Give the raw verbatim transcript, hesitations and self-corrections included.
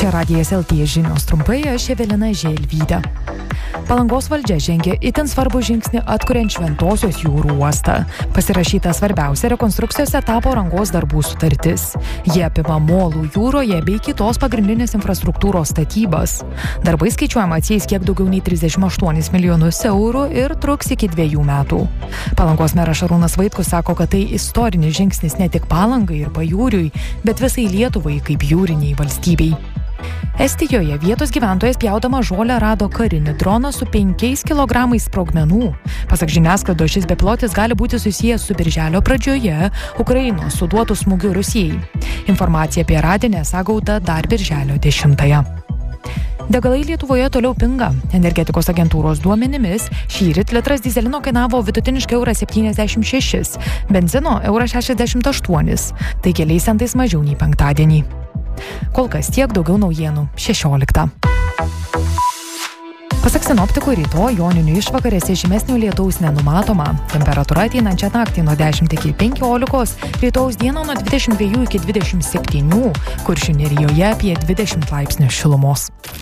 Čia Radijas L T žinios trumpai, aš Evelina Želvytė. Palangos valdžia žengė itin svarbų žingsnį atkuriant Šventosios jūrų uostą. Pasirašyta svarbiausia rekonstrukcijos etapo rangos darbų sutartis. Jie apima molų jūroje bei kitos pagrindinės infrastruktūros statybas. Darbai skaičiuojama atsieis kiek daugiau nei trisdešimt aštuonis milijonus eurų ir truks iki dviejų metų. Palangos meras Šarūnas Vaitkus sako, kad tai istorinis žingsnis ne tik Palangai ir Pajūriui, bet visai Lietuvai kaip jūriniai valstybei. Estijoje vietos gyventojas pjaudama žolę rado karinį droną su penkiais kilogramais sprogmenų. Pasak žiniasklaidos, šis bepilotis gali būti susijęs su birželio pradžioje Ukrainos suduotų smūgių Rusijai. Informacija apie radinę gauta dar birželio dešimtąją. Degalai Lietuvoje toliau pinga. Energetikos agentūros duomenimis šįryt litras dyzelino kainavo vidutiniškai eurą septyniasdešimt šešis, benzino eurą šešiasdešimt aštuonis, tai keliais centais mažiau nei penktadienį. Kol kas tiek, daugiau naujienų šešioliktą. Pasak sinoptikų, rytoj joninių išvakarėse žymesnio lietaus nenumatoma. Temperatūra ateinančią naktį nuo dešimt iki penkiolikos, rytojaus dieną nuo dvidešimt dviejų iki dvidešimt septynių, Kuršių nerijoje apie dvidešimt laipsnių šilumos.